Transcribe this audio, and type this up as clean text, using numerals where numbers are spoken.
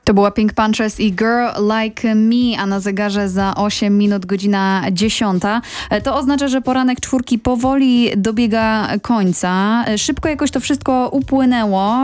To była Pink Punches i Girl Like Me, a na zegarze za 8 minut godzina 10. To oznacza, że poranek czwórki powoli dobiega końca. Szybko jakoś to wszystko upłynęło.